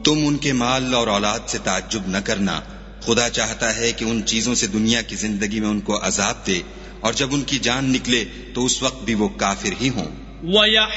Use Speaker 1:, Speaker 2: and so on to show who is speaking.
Speaker 1: तुम उनके माल और औलाद से ताज्जुब न करना। खुदा चाहता है कि उन चीजों से दुनिया की जिंदगी में उनको अजाब दे, और जब उनकी जान निकले तो उस वक्त भी वो काफिर ही हों।